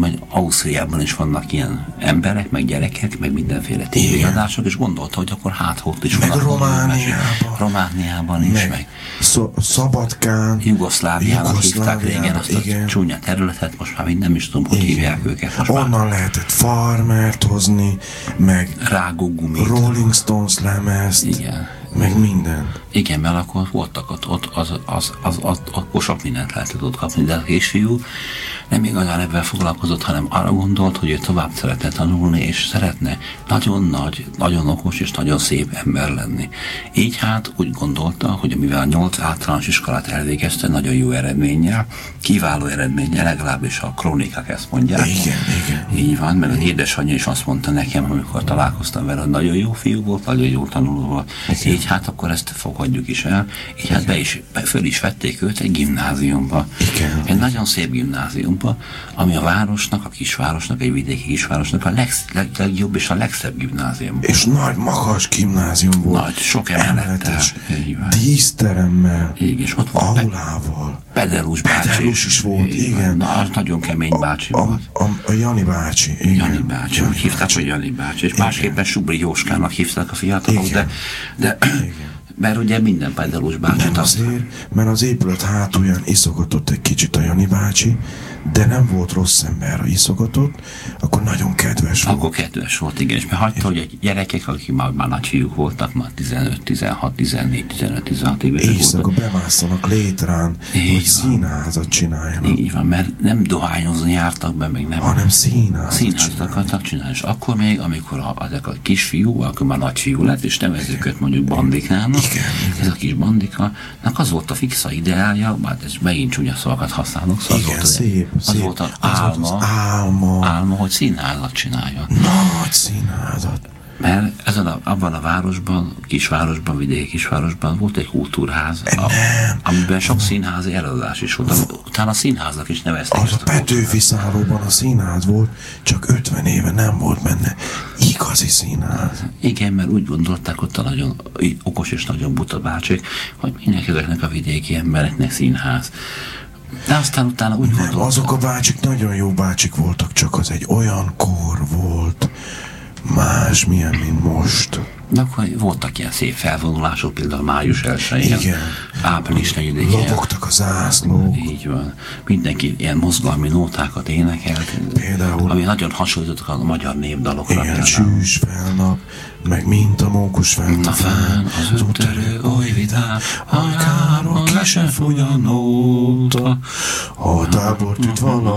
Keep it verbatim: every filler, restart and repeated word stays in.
hogy Ausztriában is vannak ilyen emberek, meg gyerekek, meg mindenféle tévéadások, és gondolta, hogy akkor hát ott is meg vannak. Romániában. Romániában is, meg, meg Szó, Szabadkán. Jugoszláviának hívták régen azt igen. a csúnya területet, most már nem is tudom, hogy igen. hívják őket. Most onnan már lehetett Farmert hozni, meg Rágógumit. Rolling Stones lemezt, igen. meg minden. Igen, mert akkor voltak ott, ott az, az, az, az, akkor sok mindent lehetett ott kapni, de a kisfiú nem igazán ebben foglalkozott, hanem arra gondolt, hogy ő tovább szeretne tanulni, és szeretne nagyon nagy, nagyon okos és nagyon szép ember lenni. Így hát úgy gondolta, hogy mivel a nyolc általános iskolát elvégezte nagyon jó eredménnyel, kiváló eredménnyel, legalábbis a krónikák ezt mondják. Igen, igen. Így van, meg az édesanyja is azt mondta nekem, amikor találkoztam vele, hogy nagyon jó fiú volt, nagyon jó tanuló volt. Igen. Így hát akkor ezt fogadjuk is el. Így hát be is, be, föl is vették őt egy gimnáziumba. Igen. Egy nagyon szép gimnáziumba, ami a városnak, a kisvárosnak, egy vidéki kisvárosnak a leg, leg, legjobb és a legszebb gimnázium. És nagy, magas gimnázium volt. Nagy, sok emelettel. Díszteremmel. Igen, és ott volt aulával. Pedelus bácsi. Pedelus is volt, igen. igen. Na, az nagyon kemény bácsi a, volt. A, a Jani bácsi. Igen. Jani bácsi, Jani úgy hívták, bácsi. hogy Jani bácsi. És igen. Másképpen Subri Jóskának hívták a fiatalok, igen. de, de mert ugye minden Pedelus bácsi. Nem azért, mert az épület hátulján iszogatott egy kicsit a Jani bácsi, de nem volt rossz ember, ha iszogatott, akkor nagyon kedves volt. Akkor kedves volt, igen, és mert hagyta, hogy egy gyerekek, akik már, már nagy fiúk voltak, már tizenöt, tizenhat, tizennégy, tizenöt, tizenhat évesek voltak. Éjszaka bemásszanak létrán, így hogy színházat csináljanak. Így van, mert nem dohányozni jártak be, meg nem. Hanem színházat, színházat akartak csinálni. És akkor még, amikor a, ezek a kisfiú, akkor már nagy fiú lett, és nevezzük őt mondjuk bandikának, igen, ez a kis bandika, az volt a fixa ideálja, bár ez megint csúnya szavakat használok, szóval igen, az volt, szép, az szép. volt az, az álma, volt az álma, álma, hogy színházat csinálja. Nagy színházat. Mert ezen a, abban a városban, kisvárosban, vidéki kisvárosban volt egy kultúrház, a, amiben sok színházi előadás is volt. Utána a színháznak is nevezték. Az a Petőfi szállóban a színház volt, csak ötven éve nem volt benne igazi színház. Igen, mert úgy gondolták ott a nagyon okos és nagyon buta bácsik, hogy minek ezeknek a vidéki embereknek színház. De aztán utána úgy gondolták. Azok a bácsik nagyon jó bácsik voltak, csak az egy olyan kor volt, más milyen, mint most. De akkor voltak ilyen szép felvonulások, például május elsején, igen. április negyedikén. Lobogtak a zászlók. Így van. Mindenki ilyen mozgalmi nótákat énekelt. Például. Ami nagyon hasonlítottak a magyar népdalokra. Igen, csűs felnap, meg mint a mókus felnap. A fán, az útterő oly vidám, a járon le se fúj a nóta. A tábort üt vala